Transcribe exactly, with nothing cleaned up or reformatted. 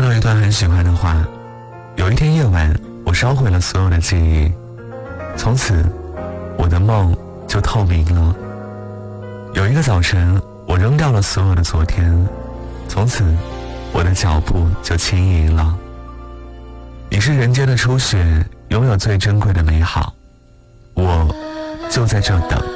到一段很喜欢的话，有一天夜晚，我烧毁了所有的记忆，从此我的梦就透明了。有一个早晨，我扔掉了所有的昨天，从此我的脚步就轻盈了。你是人间的初雪，拥有最珍贵的美好，我就在这等。